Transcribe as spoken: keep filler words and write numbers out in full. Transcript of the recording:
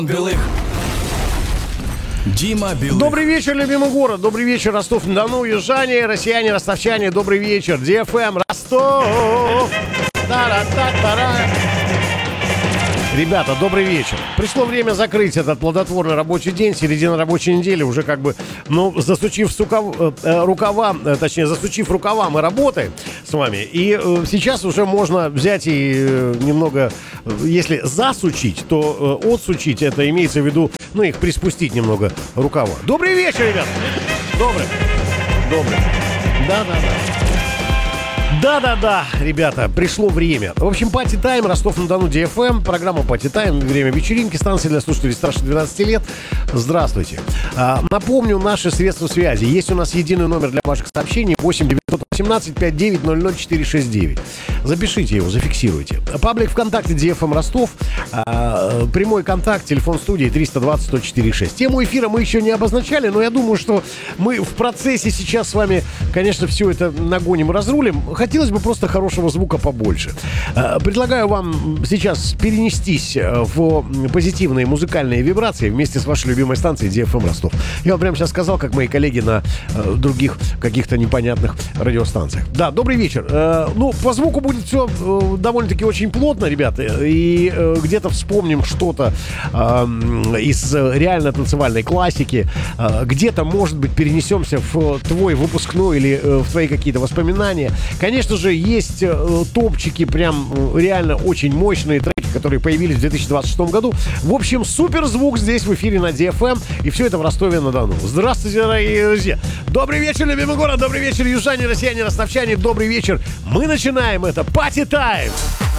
Белых. Дима Белых. Добрый вечер, любимый город. Добрый вечер, Ростов-на-Дону, южане, россияне, ростовчане. Добрый вечер, ди эф эм, Ростов. Та-ра-та-та-ра. Ребята, добрый вечер. Пришло время закрыть этот плодотворный рабочий день, середина рабочей недели. Уже как бы, ну, засучив сукав, э, рукава, э, точнее, засучив рукава, мы работаем с вами. И э, сейчас уже можно взять и э, немного, э, если засучить, то э, отсучить, это имеется в виду, ну, их приспустить немного рукава. Добрый вечер, ребята. Добрый. Добрый. Да-да-да. Да-да-да, ребята, пришло время. В общем, Пати Тайм, Ростов-на-Дону, ди эф эм. Программа Пати Тайм, время вечеринки, станция для слушателей старше двенадцати лет. Здравствуйте. А, напомню, наши средства связи. Есть у нас единый номер для ваших сообщений восемь девятьсот восемнадцать пятьдесят девять ноль ноль четыре шесть девять. Запишите его, зафиксируйте. Паблик ВКонтакте ди эф эм Ростов. А, прямой контакт, телефон студии триста двадцать сто четыре шесть. Тему эфира мы еще не обозначали, но я думаю, что мы в процессе сейчас с вами, конечно, все это нагоним и разрулим. Хотелось бы просто хорошего звука побольше. Предлагаю вам сейчас перенестись в позитивные музыкальные вибрации вместе с вашей любимой станцией ди эф эм Ростов. Я вам прямо сейчас сказал, как мои коллеги на других каких-то непонятных радиостанциях. Да, добрый вечер. Ну, по звуку будет все довольно-таки очень плотно, ребята. И где-то вспомним что-то из реально танцевальной классики. Где-то, может быть, перенесемся в твой выпускной или в твои какие-то воспоминания. Конечно же, есть э, топчики, прям э, реально очень мощные треки, которые появились в две тысячи двадцать шестом году. В общем, супер звук здесь в эфире на ди эф эм. И все это в Ростове-на-Дону. Здравствуйте, дорогие друзья. Добрый вечер, любимый город. Добрый вечер, южане, россияне, ростовчане. Добрый вечер. Мы начинаем это Пати Тайм.